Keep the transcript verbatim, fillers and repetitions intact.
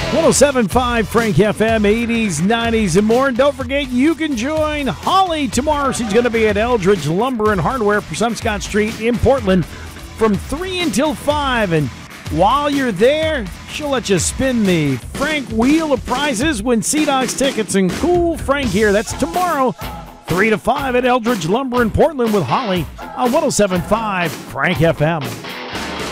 one oh seven point five Frank F M, eighties, nineties, and more. And don't forget, you can join Holly tomorrow. She's going to be at Eldridge Lumber and Hardware for Sunscott Street in Portland from three until five. And while you're there, she'll let you spin the Frank Wheel of Prizes, win Sea Dogs tickets, and cool Frank gear. That's tomorrow, three to five at Eldridge Lumber in Portland with Holly on one oh seven point five Frank F M.